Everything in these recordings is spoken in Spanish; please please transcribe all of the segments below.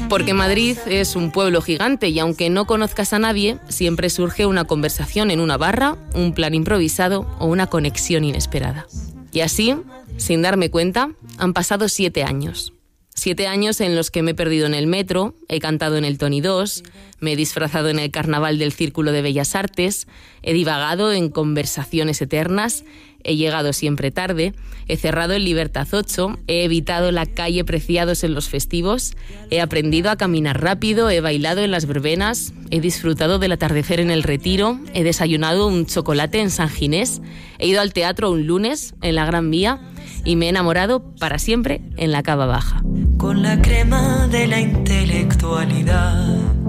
Porque Madrid es un pueblo gigante y aunque no conozcas a nadie, siempre surge una conversación en una barra, un plan improvisado o una conexión inesperada. Y así, sin darme cuenta, han pasado 7 años. 7 años en los que me he perdido en el metro, he cantado en el Tony 2, me he disfrazado en el carnaval del Círculo de Bellas Artes, he divagado en conversaciones eternas, he llegado siempre tarde, he cerrado en Libertad 8, he evitado la calle Preciados en los festivos, he aprendido a caminar rápido, he bailado en las verbenas, he disfrutado del atardecer en el Retiro, he desayunado un chocolate en San Ginés, he ido al teatro un lunes en la Gran Vía y me he enamorado para siempre en la Cava Baja. Con la crema de la intelectualidad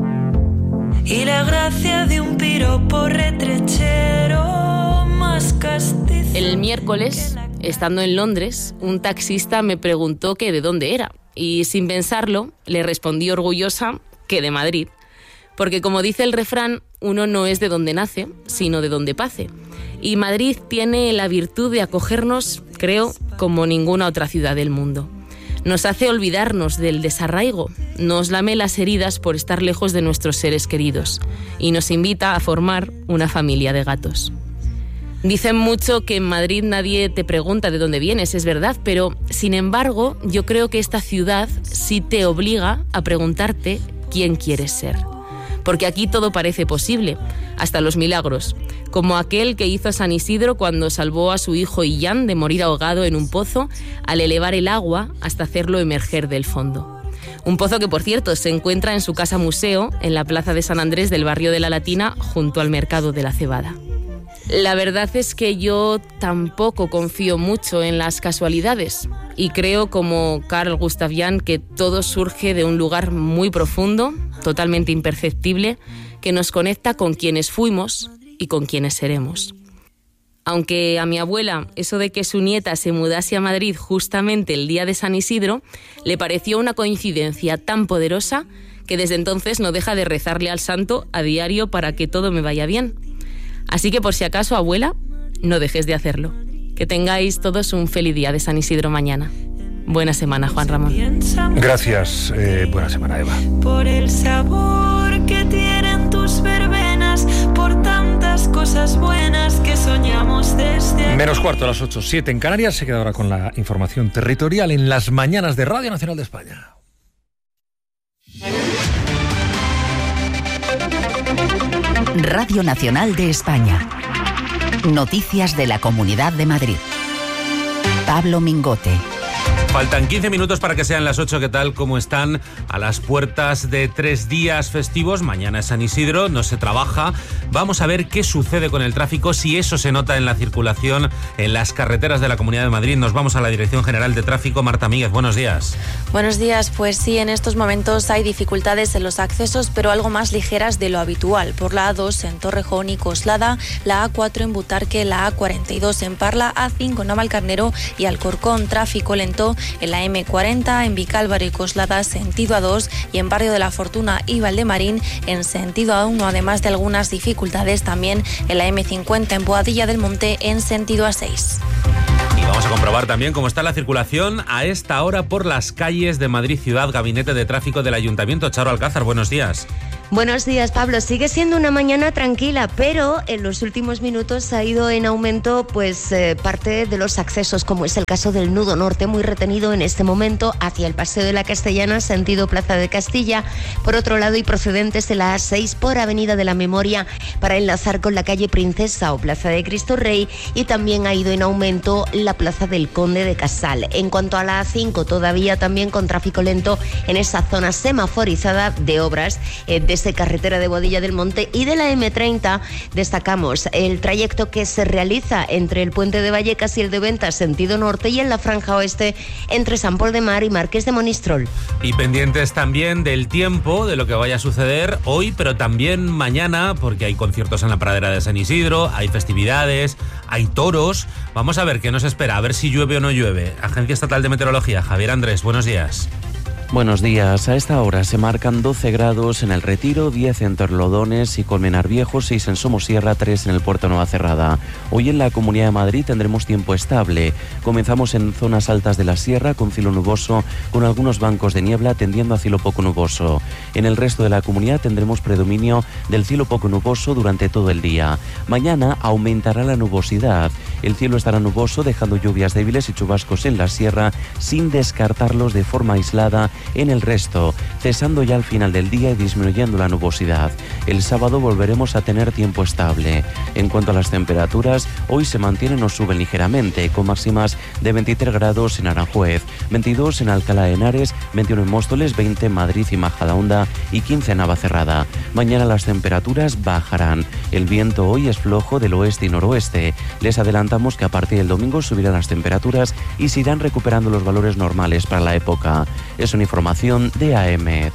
y la gracia de un piropo retrechero más castizo. El miércoles, estando en Londres, un taxista me preguntó que de dónde era y sin pensarlo le respondí orgullosa que de Madrid. Porque como dice el refrán, uno no es de donde nace, sino de donde pase. Y Madrid tiene la virtud de acogernos, creo, como ninguna otra ciudad del mundo. Nos hace olvidarnos del desarraigo, nos lame las heridas por estar lejos de nuestros seres queridos y nos invita a formar una familia de gatos. Dicen mucho que en Madrid nadie te pregunta de dónde vienes, es verdad, pero sin embargo yo creo que esta ciudad sí te obliga a preguntarte quién quieres ser. Porque aquí todo parece posible, hasta los milagros, como aquel que hizo San Isidro cuando salvó a su hijo Illán de morir ahogado en un pozo al elevar el agua hasta hacerlo emerger del fondo. Un pozo que, por cierto, se encuentra en su casa museo en la plaza de San Andrés del barrio de la Latina, junto al mercado de la Cebada. La verdad es que yo tampoco confío mucho en las casualidades y creo, como Carl Gustav Jung, que todo surge de un lugar muy profundo, totalmente imperceptible, que nos conecta con quienes fuimos y con quienes seremos. Aunque a mi abuela eso de que su nieta se mudase a Madrid justamente el día de San Isidro le pareció una coincidencia tan poderosa que desde entonces no deja de rezarle al santo a diario para que todo me vaya bien. Así que por si acaso, abuela, no dejes de hacerlo. Que tengáis todos un feliz día de San Isidro mañana. Buena semana, Juan Ramón. Gracias. Buena semana, Eva. Por el sabor que tienen tus verbenas, por tantas cosas buenas que soñamos desde aquí. Menos cuarto a las 8:07 en Canarias. Se queda ahora con la información territorial en las mañanas de Radio Nacional de España. Radio Nacional de España. Noticias de la Comunidad de Madrid. Pablo Mingote. Faltan 15 minutos para que sean las 8. ¿Qué tal? ¿Cómo están? A las puertas de 3 días festivos. Mañana es San Isidro, no se trabaja. Vamos a ver qué sucede con el tráfico, si eso se nota en la circulación en las carreteras de la Comunidad de Madrid. Nos vamos a la Dirección General de Tráfico. Marta Míguez, buenos días. Buenos días. Pues sí, en estos momentos hay dificultades en los accesos, pero algo más ligeras de lo habitual. Por la A2 en Torrejón y Coslada, la A4 en Butarque, la A42 en Parla, A5 en Navalcarnero y Alcorcón. Tráfico lento en la M40, en Vicálvaro y Coslada, sentido A2, y en Barrio de la Fortuna y Valdemarín, en sentido A1, además de algunas dificultades también en la M50, en Boadilla del Monte, en sentido A6. Y vamos a comprobar también cómo está la circulación a esta hora por las calles de Madrid Ciudad. Gabinete de Tráfico del Ayuntamiento. Charo Alcázar, buenos días. Buenos días, Pablo. Sigue siendo una mañana tranquila, pero en los últimos minutos ha ido en aumento parte de los accesos, como es el caso del nudo norte, muy retenido en este momento hacia el Paseo de la Castellana, sentido Plaza de Castilla. Por otro lado, y procedentes de la A6 por Avenida de la Memoria para enlazar con la calle Princesa o Plaza de Cristo Rey, y también ha ido en aumento la Plaza del Conde de Casal. En cuanto a la A5, todavía también con tráfico lento en esa zona semaforizada de obras desde carretera de Boadilla del Monte, y de la M30 destacamos el trayecto que se realiza entre el puente de Vallecas y el de Ventas sentido norte, y en la franja oeste entre San Pol de Mar y Marqués de Monistrol. Y pendientes también del tiempo, de lo que vaya a suceder hoy, pero también mañana, porque hay conciertos en la pradera de San Isidro, hay festividades, hay toros. Vamos a ver qué nos espera, a ver si llueve o no llueve. Agencia Estatal de Meteorología, Javier Andrés, buenos días. Buenos días. A esta hora se marcan 12 grados en El Retiro, 10 en Torlodones y Colmenar Viejo, 6 en Somosierra, 3 en el Puerto Nueva Cerrada. Hoy en la Comunidad de Madrid tendremos tiempo estable. Comenzamos en zonas altas de la sierra con cielo nuboso, con algunos bancos de niebla tendiendo a cielo poco nuboso. En el resto de la comunidad tendremos predominio del cielo poco nuboso durante todo el día. Mañana aumentará la nubosidad. El cielo estará nuboso, dejando lluvias débiles y chubascos en la sierra, sin descartarlos de forma aislada en el resto, cesando ya al final del día y disminuyendo la nubosidad. El sábado volveremos a tener tiempo estable. En cuanto a las temperaturas, hoy se mantienen o suben ligeramente, con máximas de 23 grados en Aranjuez, 22 en Alcalá de Henares, 21 en Móstoles, 20 en Madrid y Majadahonda y 15 en Navacerrada. Mañana las temperaturas bajarán. El viento hoy es flojo del oeste y noroeste. Les adelantamos que a partir del domingo subirán las temperaturas y se irán recuperando los valores normales para la época. Es una información de AEMET.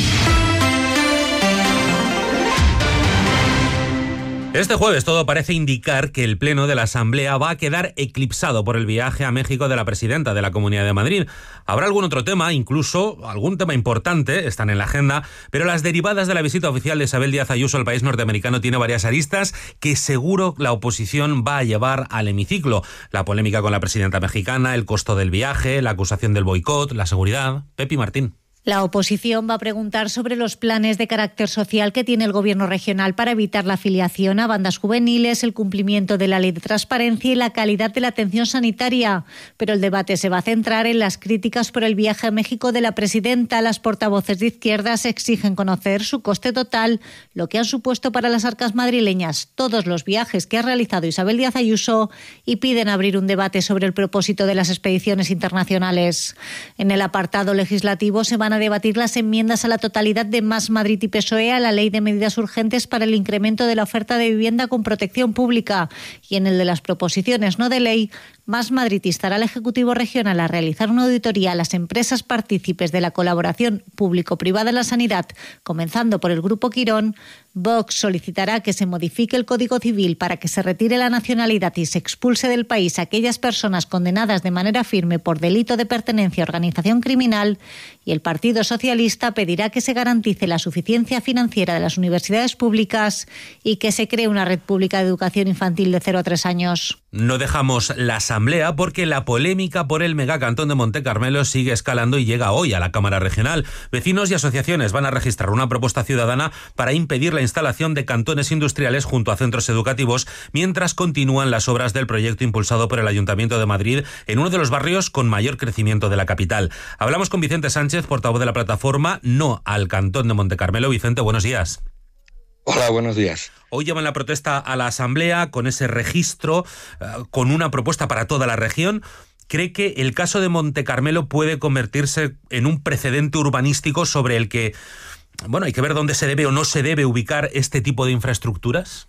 Este jueves todo parece indicar que el Pleno de la Asamblea va a quedar eclipsado por el viaje a México de la presidenta de la Comunidad de Madrid. Habrá algún otro tema, incluso algún tema importante, están en la agenda, pero las derivadas de la visita oficial de Isabel Díaz Ayuso al país norteamericano tiene varias aristas que seguro la oposición va a llevar al hemiciclo. La polémica con la presidenta mexicana, el costo del viaje, la acusación del boicot, la seguridad. Pepi Martín. La oposición va a preguntar sobre los planes de carácter social que tiene el gobierno regional para evitar la afiliación a bandas juveniles, el cumplimiento de la ley de transparencia y la calidad de la atención sanitaria. Pero el debate se va a centrar en las críticas por el viaje a México de la presidenta. Las portavoces de izquierdas exigen conocer su coste total, lo que han supuesto para las arcas madrileñas todos los viajes que ha realizado Isabel Díaz Ayuso y piden abrir un debate sobre el propósito de las expediciones internacionales. En el apartado legislativo se van a debatir las enmiendas a la totalidad de Más Madrid y PSOE a la Ley de Medidas Urgentes para el incremento de la oferta de vivienda con protección pública, y en el de las proposiciones no de ley, Más Madrid instará al Ejecutivo Regional a realizar una auditoría a las empresas partícipes de la colaboración público-privada en la sanidad, comenzando por el Grupo Quirón. Vox solicitará que se modifique el Código Civil para que se retire la nacionalidad y se expulse del país a aquellas personas condenadas de manera firme por delito de pertenencia a organización criminal, y el Partido Socialista pedirá que se garantice la suficiencia financiera de las universidades públicas y que se cree una red pública de educación infantil de 0 a 3 años. No dejamos la Asamblea porque la polémica por el megacantón de Montecarmelo sigue escalando y llega hoy a la Cámara Regional. Vecinos y asociaciones van a registrar una propuesta ciudadana para impedir la instalación de cantones industriales junto a centros educativos mientras continúan las obras del proyecto impulsado por el Ayuntamiento de Madrid en uno de los barrios con mayor crecimiento de la capital. Hablamos con Vicente Sánchez, portavoz de la plataforma No al Cantón de Montecarmelo. Vicente, buenos días. Hola, buenos días. Hoy llevan la protesta a la Asamblea con ese registro, con una propuesta para toda la región. ¿Cree que el caso de Montecarmelo puede convertirse en un precedente urbanístico sobre el que, bueno, hay que ver dónde se debe o no se debe ubicar este tipo de infraestructuras?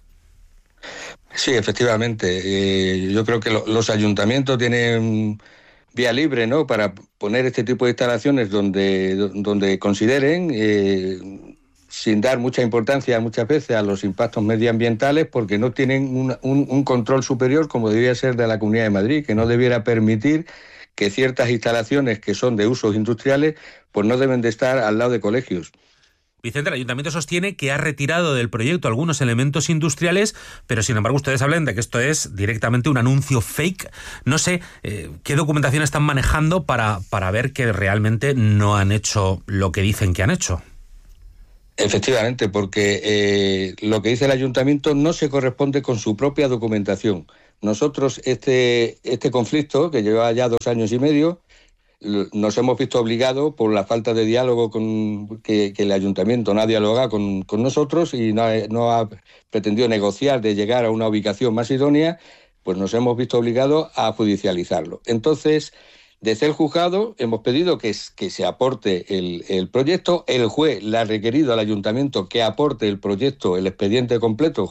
Sí, efectivamente. Yo creo que los ayuntamientos tienen vía libre, ¿no?, para poner este tipo de instalaciones donde consideren, sin dar mucha importancia muchas veces a los impactos medioambientales, porque no tienen un control superior como debería ser de la Comunidad de Madrid, que no debiera permitir que ciertas instalaciones que son de usos industriales pues no deben de estar al lado de colegios. Vicente, el Ayuntamiento sostiene que ha retirado del proyecto algunos elementos industriales, pero sin embargo ustedes hablan de que esto es directamente un anuncio fake. No sé qué documentación están manejando para ver que realmente no han hecho lo que dicen que han hecho. Efectivamente, porque lo que dice el Ayuntamiento no se corresponde con su propia documentación. Nosotros este conflicto, que lleva ya 2 años y medio, nos hemos visto obligados por la falta de diálogo que el Ayuntamiento no ha dialogado con nosotros y no ha pretendido negociar de llegar a una ubicación más idónea, pues nos hemos visto obligados a judicializarlo. Entonces, desde el juzgado hemos pedido que se aporte el proyecto. El juez le ha requerido al Ayuntamiento que aporte el proyecto, el expediente completo,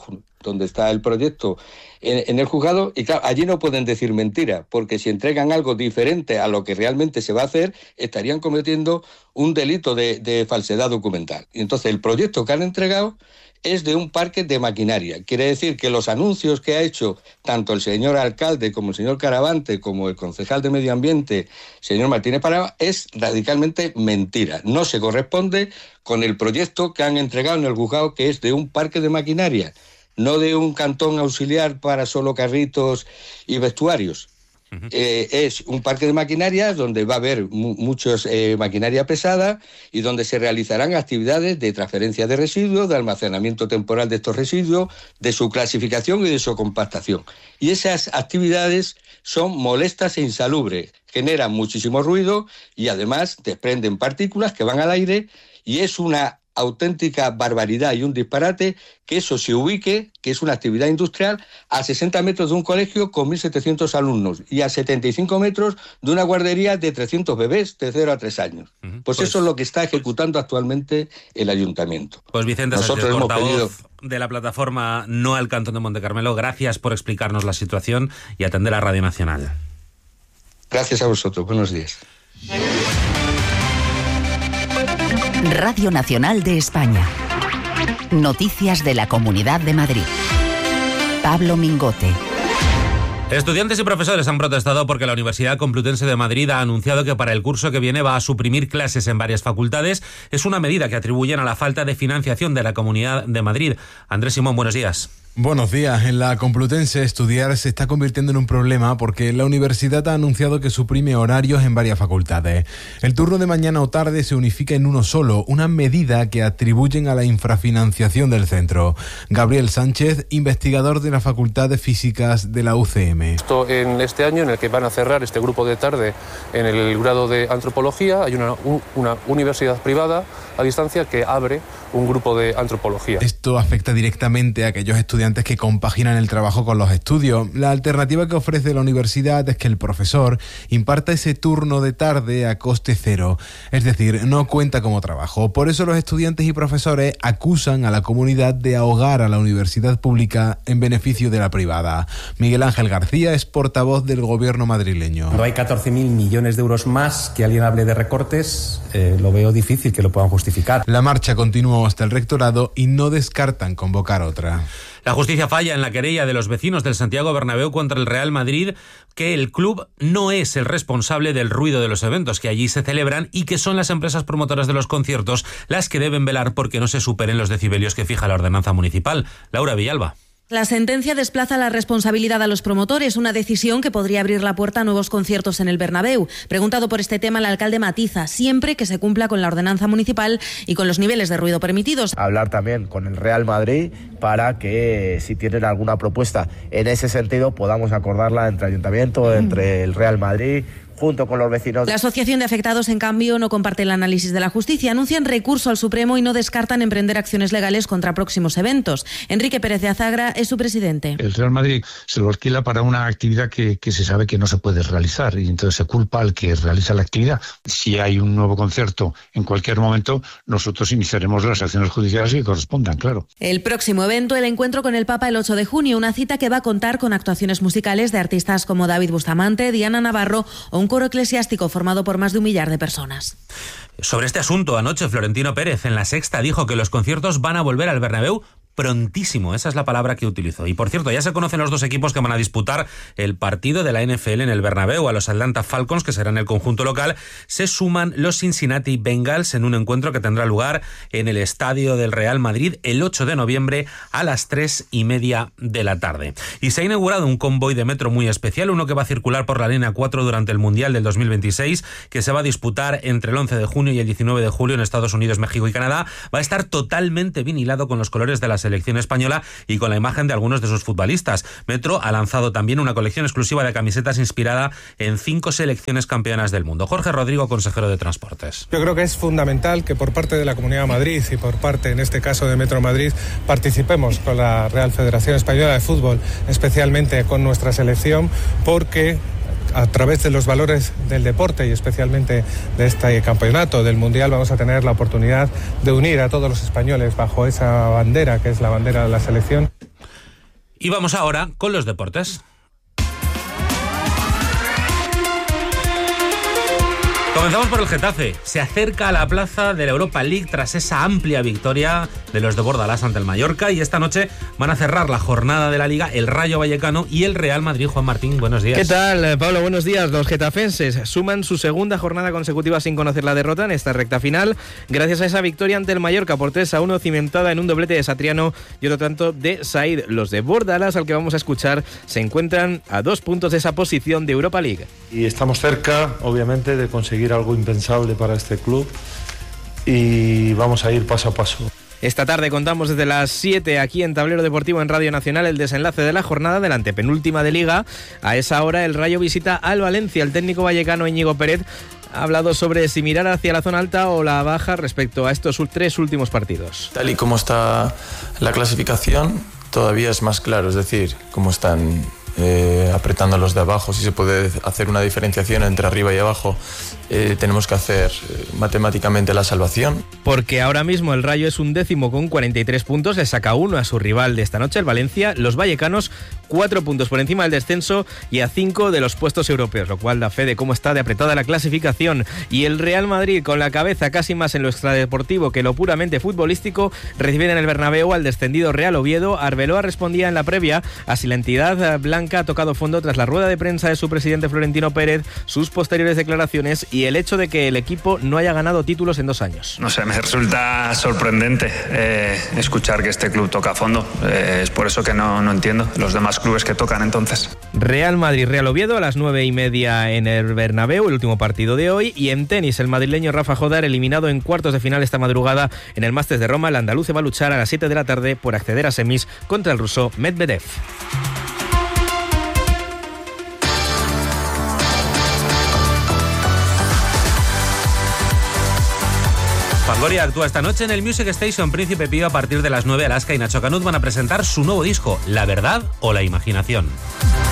donde está el proyecto, en el juzgado, y claro, allí no pueden decir mentira, porque si entregan algo diferente a lo que realmente se va a hacer, estarían cometiendo un delito de falsedad documental. Y entonces el proyecto que han entregado es de un parque de maquinaria. Quiere decir que los anuncios que ha hecho tanto el señor alcalde como el señor Caravante, como el concejal de Medio Ambiente, señor Martínez Paraba, es radicalmente mentira. No se corresponde con el proyecto que han entregado en el juzgado, que es de un parque de maquinaria, no de un cantón auxiliar para solo carritos y vestuarios. Es un parque de maquinaria donde va a haber muchos maquinaria pesada y donde se realizarán actividades de transferencia de residuos, de almacenamiento temporal de estos residuos, de su clasificación y de su compactación. Y esas actividades son molestas e insalubres, generan muchísimo ruido y además desprenden partículas que van al aire, y es una auténtica barbaridad y un disparate que eso se ubique, que es una actividad industrial, a 60 metros de un colegio con 1.700 alumnos y a 75 metros de una guardería de 300 bebés de 0 a 3 años. Pues eso es lo que está ejecutando actualmente el ayuntamiento. Pues Vicente Sánchez, portavoz de la plataforma No al Cantón de Montecarmelo, gracias por explicarnos la situación y atender a Radio Nacional. Gracias a vosotros, buenos días. Radio Nacional de España. Noticias de la Comunidad de Madrid. Pablo Mingote. Estudiantes y profesores han protestado porque la Universidad Complutense de Madrid ha anunciado que para el curso que viene va a suprimir clases en varias facultades. Es una medida que atribuyen a la falta de financiación de la Comunidad de Madrid. Andrés Simón, buenos días. Buenos días. En la Complutense estudiar se está convirtiendo en un problema porque la universidad ha anunciado que suprime horarios en varias facultades. El turno de mañana o tarde se unifica en uno solo, una medida que atribuyen a la infrafinanciación del centro. Gabriel Sánchez, investigador de la Facultad de Físicas de la UCM. Esto en este año en el que van a cerrar este grupo de tarde en el grado de Antropología, hay una universidad privada a distancia que abre un grupo de Antropología. Esto afecta directamente a aquellos estudiantes que compaginan el trabajo con los estudios. La alternativa que ofrece la universidad es que el profesor imparta ese turno de tarde a coste cero, es decir, no cuenta como trabajo. Por eso los estudiantes y profesores acusan a la comunidad de ahogar a la universidad pública en beneficio de la privada. Miguel Ángel García es portavoz del gobierno madrileño. Cuando hay 14.000 millones de euros más, que alguien hable de recortes, lo veo difícil que lo puedan justificar. La marcha continuó hasta el rectorado y no descartan convocar otra. La justicia falla en la querella de los vecinos del Santiago Bernabéu contra el Real Madrid, que el club no es el responsable del ruido de los eventos que allí se celebran y que son las empresas promotoras de los conciertos las que deben velar porque no se superen los decibelios que fija la ordenanza municipal. Laura Villalba. La sentencia desplaza la responsabilidad a los promotores, una decisión que podría abrir la puerta a nuevos conciertos en el Bernabéu. Preguntado por este tema, el alcalde matiza, siempre que se cumpla con la ordenanza municipal y con los niveles de ruido permitidos. Hablar también con el Real Madrid para que, si tienen alguna propuesta en ese sentido, podamos acordarla entre ayuntamiento, entre el Real Madrid, junto con los vecinos. La Asociación de Afectados, en cambio, no comparte el análisis de la justicia. Anuncian recurso al Supremo y no descartan emprender acciones legales contra próximos eventos. Enrique Pérez de Azagra es su presidente. El Real Madrid se lo alquila para una actividad que se sabe que no se puede realizar y entonces se culpa al que realiza la actividad. Si hay un nuevo concierto en cualquier momento, nosotros iniciaremos las acciones judiciales que correspondan, claro. El próximo evento, el encuentro con el Papa el 8 de junio, una cita que va a contar con actuaciones musicales de artistas como David Bustamante, Diana Navarro o un coro eclesiástico formado por más de 1 millar de personas. Sobre este asunto, anoche Florentino Pérez en La Sexta dijo que los conciertos van a volver al Bernabéu prontísimo, esa es la palabra que utilizó. Y por cierto, ya se conocen los dos equipos que van a disputar el partido de la NFL en el Bernabéu. A los Atlanta Falcons, que serán el conjunto local, se suman los Cincinnati Bengals en un encuentro que tendrá lugar en el estadio del Real Madrid el 8 de noviembre a las 3:30 de la tarde. Y se ha inaugurado un convoy de metro muy especial, uno que va a circular por la línea 4 durante el Mundial del 2026, que se va a disputar entre el 11 de junio y el 19 de julio en Estados Unidos, México y Canadá. Va a estar totalmente vinilado con los colores de la selección española y con la imagen de algunos de sus futbolistas. Metro ha lanzado también una colección exclusiva de camisetas inspirada en 5 selecciones campeonas del mundo. Jorge Rodrigo, consejero de Transportes. Yo creo que es fundamental que por parte de la Comunidad de Madrid y por parte, en este caso, de Metro Madrid, participemos con la Real Federación Española de Fútbol, especialmente con nuestra selección, porque a través de los valores del deporte y especialmente de este campeonato del Mundial vamos a tener la oportunidad de unir a todos los españoles bajo esa bandera que es la bandera de la selección. Y vamos ahora con los deportes. Comenzamos por el Getafe. Se acerca a la plaza de la Europa League tras esa amplia victoria de los de Bordalás ante el Mallorca, y esta noche van a cerrar la jornada de la Liga el Rayo Vallecano y el Real Madrid. Juan Martín, buenos días. ¿Qué tal, Pablo? Buenos días. Los getafenses suman su segunda jornada consecutiva sin conocer la derrota en esta recta final, gracias a esa victoria ante el Mallorca por 3-1, cimentada en un doblete de Satriano y otro tanto de Said. Los de Bordalás, al que vamos a escuchar, se encuentran a 2 puntos de esa posición de Europa League. Y estamos cerca, obviamente, de conseguir algo impensable para este club, y vamos a ir paso a paso. Esta tarde contamos desde las 7 aquí en Tablero Deportivo en Radio Nacional el desenlace de la jornada de la antepenúltima de Liga. A esa hora el Rayo visita al Valencia. El técnico vallecano Íñigo Pérez ha hablado sobre si mirar hacia la zona alta o la baja respecto a estos 3 últimos partidos. Tal y como está la clasificación, todavía es más claro, es decir, cómo están apretando los de abajo. Si se puede hacer una diferenciación entre arriba y abajo, tenemos que hacer matemáticamente la salvación. Porque ahora mismo el Rayo es 11º con 43 puntos, le saca 1 a su rival de esta noche, el Valencia. Los vallecanos 4 puntos por encima del descenso y a 5 de los puestos europeos, lo cual da fe de cómo está de apretada la clasificación. Y el Real Madrid, con la cabeza casi más en lo extradeportivo que lo puramente futbolístico, recibe en el Bernabéu al descendido Real Oviedo. Arbeloa respondía en la previa a si la entidad blanca ha tocado fondo tras la rueda de prensa de su presidente Florentino Pérez, sus posteriores declaraciones y el hecho de que el equipo no haya ganado títulos en 2 años. No sé, me resulta sorprendente escuchar que este club toca a fondo. Es por eso que no entiendo los demás clubes que tocan entonces. Real Madrid, Real Oviedo a las 9:30 en el Bernabéu, el último partido de hoy. Y en tenis, el madrileño Rafa Jodar, eliminado en cuartos de final esta madrugada en el Masters de Roma. El andaluz va a luchar a las 7 de la tarde por acceder a semis contra el ruso Medvedev. Fangoria actúa esta noche en el Music Station Príncipe Pío a partir de las 9. Alaska y Nacho Canut van a presentar su nuevo disco, La Verdad o la Imaginación.